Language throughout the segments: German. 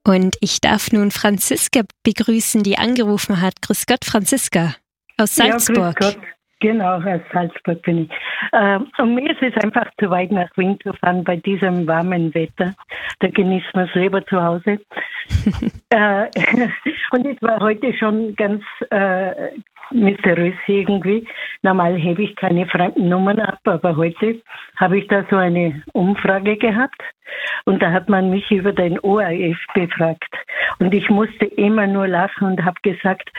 Und ich darf nun Franziska begrüßen, die angerufen hat. Grüß Gott, Franziska aus Salzburg. Ja, grüß Gott. Genau, aus Salzburg bin ich. Und mir ist es einfach zu weit nach Wien zu fahren bei diesem warmen Wetter. Da genießt man es lieber zu Hause. Und es war heute schon ganz mysteriös irgendwie. Normal hebe ich keine fremden Nummern ab, aber heute habe ich da so eine Umfrage gehabt und da hat man mich über den ORF befragt. Und ich musste immer nur lachen und habe gesagt,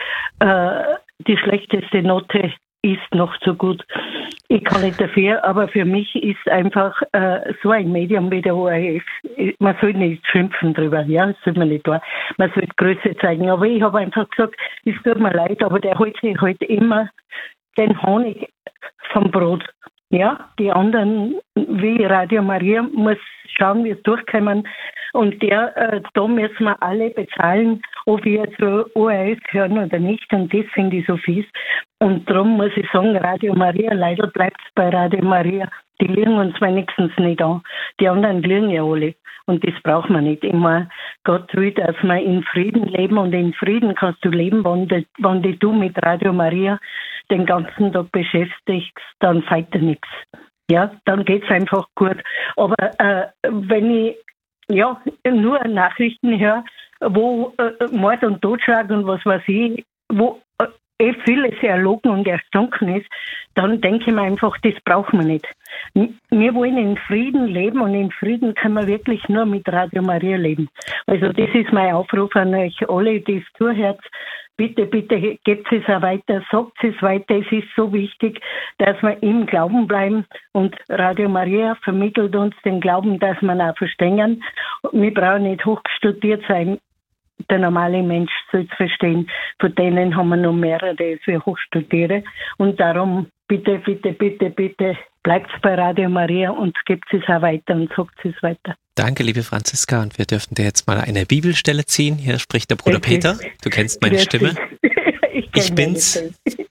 die schlechteste Note ist noch zu gut. Ich kann nicht dafür, aber für mich ist einfach so ein Medium wie der ORF, man soll nicht schimpfen drüber, ja, das soll man nicht tun. Man soll Größe zeigen, aber ich habe einfach gesagt, es tut mir leid, aber der holt sich halt immer den Honig vom Brot. Ja, die anderen, wie Radio Maria, muss schauen, wie es durchkommen. Und da müssen wir alle bezahlen, ob wir zu ORF hören oder nicht. Und das finde ich so fies. Und darum muss ich sagen, Radio Maria, leider bleibt es bei Radio Maria. Die lügen uns wenigstens nicht an. Die anderen lügen ja alle. Und das braucht man nicht. Ich meine, Gott will, dass wir in Frieden leben. Und in Frieden kannst du leben, wenn du mit Radio Maria den ganzen Tag beschäftigst, dann fällt dir nichts. Ja, dann geht's einfach gut. Aber wenn ich nur Nachrichten höre, wo Mord und Totschlag und was weiß ich, wo vieles erlogen und erstunken ist, dann denke ich mir einfach, das brauchen wir nicht. Wir wollen in Frieden leben und in Frieden kann man wirklich nur mit Radio Maria leben. Also das ist mein Aufruf an euch alle, die es zuhört. Bitte, bitte gebt es auch weiter, sagt es weiter. Es ist so wichtig, dass wir im Glauben bleiben. Und Radio Maria vermittelt uns den Glauben, dass wir auch verstehen. Wir brauchen nicht hochstudiert sein. Der normale Mensch soll es verstehen. Von denen haben wir noch mehrere, als wir hochstudieren. Und darum bitte, bitte, bitte, bitte bleibt bei Radio Maria und gebt es auch weiter und sagt es weiter. Danke, liebe Franziska. Und wir dürfen dir jetzt mal eine Bibelstelle ziehen. Hier spricht der Bruder Peter. Du kennst meine Stimme. Ich bin's.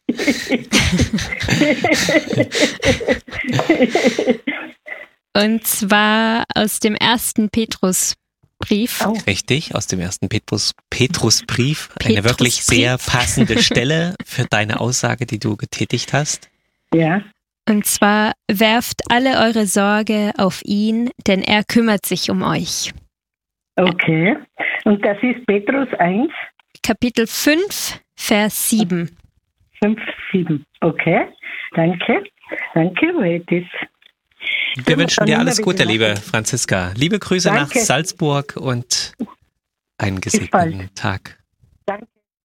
Und zwar aus dem 1. Petrusbrief. Richtig, aus dem 1. Petrusbrief. Eine wirklich sehr passende Stelle für deine Aussage, die du getätigt hast. Ja. Und zwar, werft alle eure Sorge auf ihn, denn er kümmert sich um euch. Okay. Und das ist Petrus 1? Kapitel 5, Vers 7. 5, 7. Okay. Danke. Danke, weil das... Wir wünschen dir alles Gute, liebe Franziska. Liebe Grüße nach Salzburg und einen gesegneten Tag. Danke.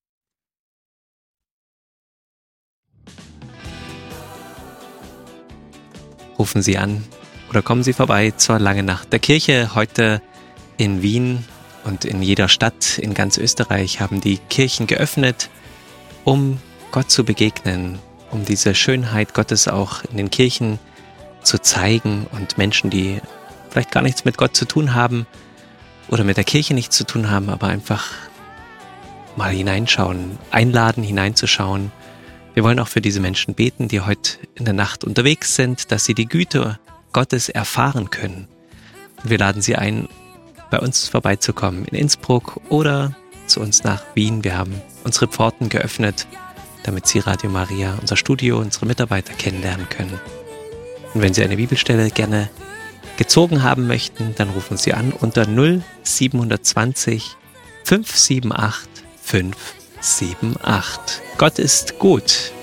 Rufen Sie an oder kommen Sie vorbei zur Langen Nacht der Kirche. Heute in Wien und in jeder Stadt in ganz Österreich haben die Kirchen geöffnet, um Gott zu begegnen, um diese Schönheit Gottes auch in den Kirchen zu zeigen und Menschen, die vielleicht gar nichts mit Gott zu tun haben oder mit der Kirche nichts zu tun haben, aber einfach mal hineinschauen, einladen, hineinzuschauen. Wir wollen auch für diese Menschen beten, die heute in der Nacht unterwegs sind, dass sie die Güte Gottes erfahren können. Und wir laden sie ein, bei uns vorbeizukommen in Innsbruck oder zu uns nach Wien. Wir haben unsere Pforten geöffnet, damit Sie Radio Maria, unser Studio, unsere Mitarbeiter kennenlernen können. Und wenn Sie eine Bibelstelle gerne gezogen haben möchten, dann rufen Sie an unter 0720 578 578. Gott ist gut.